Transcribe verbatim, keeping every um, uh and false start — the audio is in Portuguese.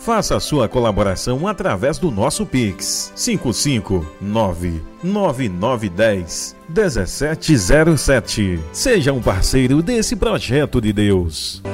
Faça a sua colaboração através do nosso Pix cinco cinco nove nove nove um zero um sete zero sete. Seja um parceiro desse projeto de Deus.